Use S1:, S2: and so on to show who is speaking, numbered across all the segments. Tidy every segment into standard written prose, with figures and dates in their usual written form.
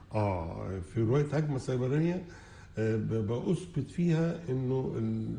S1: في روايه هجمه سيبرانيه بأثبت فيها انه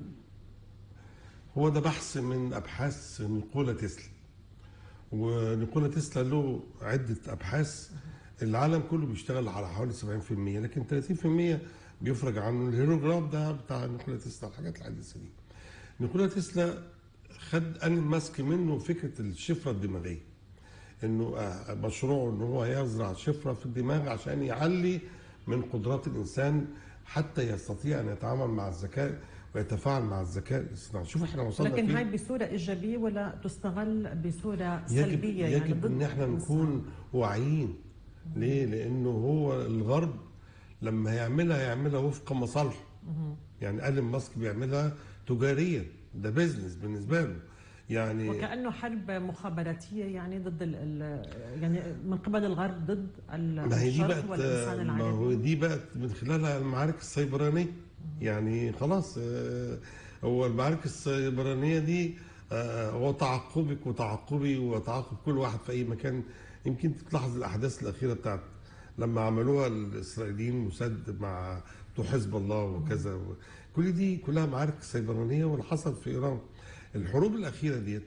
S1: هو ده بحث من ابحاث نيكولا تسلا. ونيكولا تسلا له عده ابحاث. العالم كله بيشتغل على حوالي 70%، لكن 30% بيفرج عنه. الهيروجراف ده بتاع نيكولا تسلا، الحاجات الحديثه دي. نيكولا تسلا خد ماسك منه فكره الشفره الدماغيه، انه مشروعه ان هو يزرع شفره في الدماغ عشان يعلي من قدرات الانسان حتى يستطيع ان يتعامل مع الذكاء ويتفاعل مع الذكاء الاصطناعي. شوف احنا وصلنا
S2: لكن
S1: فين.
S2: هاي بصوره ايجابيه ولا تستغل بصوره
S1: يجب
S2: سلبيه يعني
S1: يجب
S2: ضد
S1: ان احنا
S2: الإنسان؟
S1: نكون واعيين. ليه؟ لانه هو الغرب لما هيعملها وفق مصالحه. يعني ايلون ماسك بيعملها تجاريا، ده بيزنس بالنسبه له. يعني
S2: وكأنه حرب مخابراتية يعني ضد يعني من قبل الغرب ضد
S1: ما هي دي
S2: الشرق
S1: بقت
S2: والإنسان
S1: ما هو
S2: العادي.
S1: دي بقت من خلالها المعارك السيبرانية. يعني خلاص هو المعارك السيبرانية دي هو تعقبك وتعقبي وتعقب كل واحد في أي مكان. يمكن تلاحظ الأحداث الأخيرة بتاعت لما عملوها الإسرائيليين مسد مع بتوع حزب الله وكذا. كل دي كلها معارك سيبرانية. واللي حصل في إيران الحروب الأخيرة ديت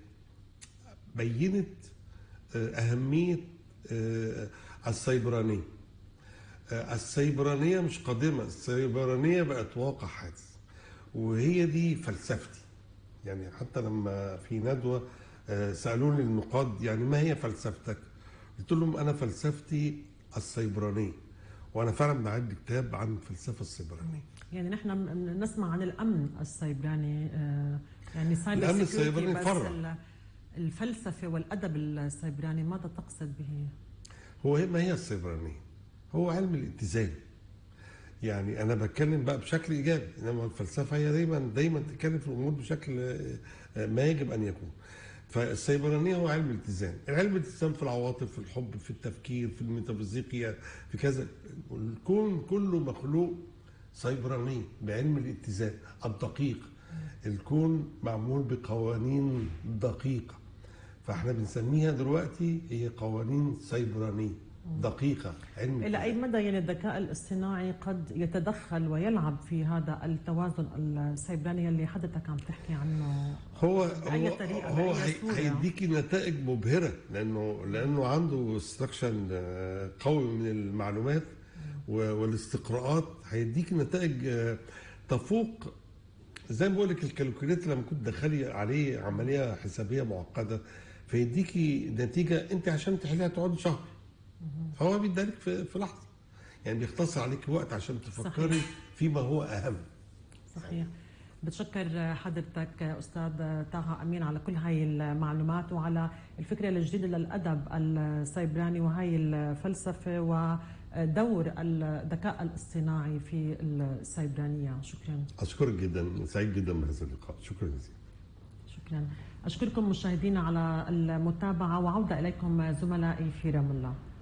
S1: بينت أهمية السيبرانية. السيبرانية مش قادمة، السيبرانية بقت واقع حادث. وهي دي فلسفتي. يعني حتى لما في ندوة سألوني النقاد يعني ما هي فلسفتك؟ قلت لهم أنا فلسفتي السيبرانية، وأنا فعلا بعد كتاب عن الفلسفة السيبرانية.
S2: يعني نحن نسمع عن الأمن السيبراني، يعني سايبر
S1: الأمن
S2: سيكيورتي،
S1: السيبراني
S2: بس
S1: فرع.
S2: الفلسفة والأدب السيبراني ماذا تقصد به؟
S1: ما هي السيبرانية؟ هو علم الاتزان. يعني انا بتكلم بقى بشكل ايجابي، انما الفلسفه هي دايما تتكلم في الامور بشكل ما يجب ان يكون. فالسيبرانيه هو علم الاتزان، العلم الاتزان في العواطف، في الحب، في التفكير، في الميتافيزيقيا، في كذا. الكون كله مخلوق سيبراني بعلم الاتزان الدقيق. الكون معمول بقوانين دقيقه، فاحنا بنسميها دلوقتي هي قوانين سيبرانيه دقيقه. علم
S2: إلى أي مدى يعني الذكاء الاصطناعي قد يتدخل ويلعب في هذا التوازن السيبراني اللي حضرتك عم تحكي عنه؟ بأي طريقة،
S1: هو
S2: بأي صورة؟
S1: هيديكي نتائج مبهرة، لأنه عنده استراكشن قوي من المعلومات والاستقراءات. هيديكي نتائج تفوق. زي ما بقول لك الكالكوليتر لما كنت تدخلي عليه عملية حسابية معقدة فيديكي نتيجة أنت عشان تحليها تقعدي شهر. فهو بيدالك في لحظه. يعني بيختصر عليك وقت عشان تفكري
S2: صحيح.
S1: فيما هو اهم.
S2: صحيح. بتشكر حضرتك أستاذ طه أمين على كل هاي المعلومات وعلى الفكرة الجديدة للأدب السيبراني وهاي الفلسفة ودور الذكاء الاصطناعي في السيبرانية. شكرا.
S1: أشكرك جدا، سعيد جدا بهذا اللقاء. شكرا جزيلا.
S2: شكرا. أشكركم مشاهدينا على المتابعة، وعودة إليكم زملائي في رام الله.